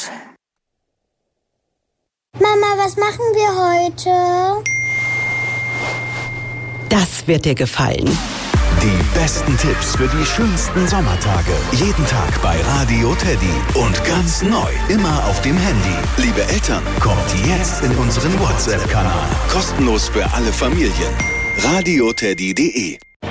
Mama, was machen wir heute? Das wird dir gefallen. Die besten Tipps für die schönsten Sommertage. Jeden Tag bei Radio Teddy. Und ganz neu, immer auf dem Handy. Liebe Eltern, kommt jetzt in unseren WhatsApp-Kanal. Kostenlos für alle Familien. radioteddy.de